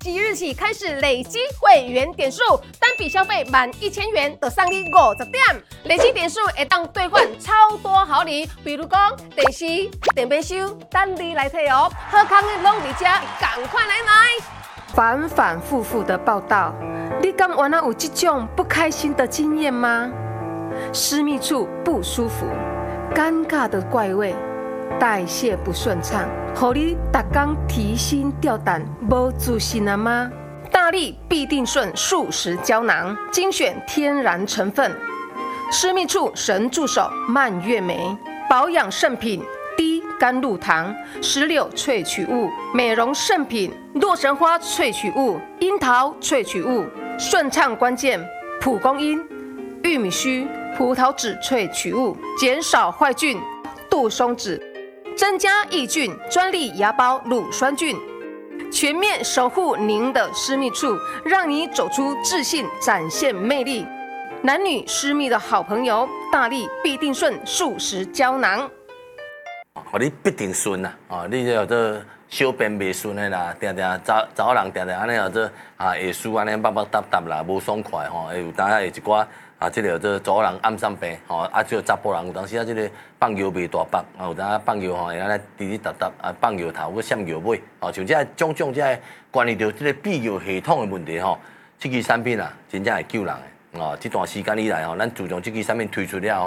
即日起开始累积会员点数，单笔消费满1000元就送你50点，累积点数会当兑换超多好礼，比如讲电视、电冰箱，等你来摕哦。好康的拢伫遮，赶快来买！反反复复的报道，你敢原来有这种不开心的经验吗？私密处不舒服，尴尬的怪味，代谢不顺畅，让你每天提心吊胆，无自信了吗？大力必定顺素食胶囊，精选天然成分，私密处神助手蔓越莓，保养圣品低甘露糖、石榴萃取物，美容圣品洛神花萃取物、樱桃萃取物，顺畅关键蒲公英、玉米须、葡萄籽萃取物，减少坏菌、杜松子，增加抑菌，专利芽孢乳酸菌，全面守护您的私密处，让你走出自信，展现魅力。男女私密的好朋友，大力必定顺素食胶囊。 你必定顺啦，你叫做小便袂顺的啦，定查某人定安尼叫做下输安尼捌捌搭啦，无爽快吼，会有当下会一寡即个做查某人暗散病吼，即个查甫人有当时即个放尿袂大腹，有当下放尿吼会安尼滴滴答答放尿头佮闪尿尾，像这种即个关于到即个泌尿系统的问题吼，这支产品真正会救人的。即段时间以来吼，咱自从这支产品推出了吼。